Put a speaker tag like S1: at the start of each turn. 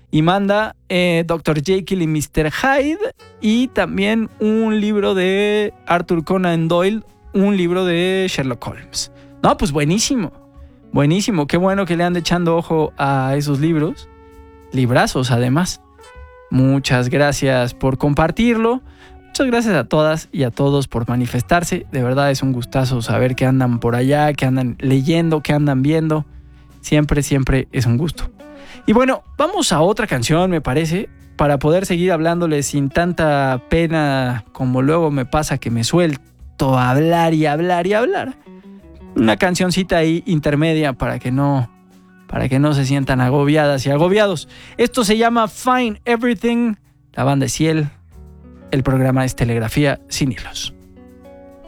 S1: y manda Dr. Jekyll y Mr. Hyde, y también un libro de Arthur Conan Doyle, un libro de Sherlock Holmes. No, pues buenísimo, buenísimo. Qué bueno que le ande echando ojo a esos libros. Librazos, además. Muchas gracias por compartirlo. Muchas gracias a todas y a todos por manifestarse. De verdad es un gustazo saber que andan por allá, que andan leyendo, que andan viendo. Siempre, siempre es un gusto. Y bueno, vamos a otra canción, me parece, para poder seguir hablándoles sin tanta pena como luego me pasa que me suelto a hablar y hablar y hablar. Una cancioncita ahí intermedia para que no se sientan agobiadas y agobiados. Esto se llama Find Everything. La banda es Ciel. El programa es Telegrafía sin hilos.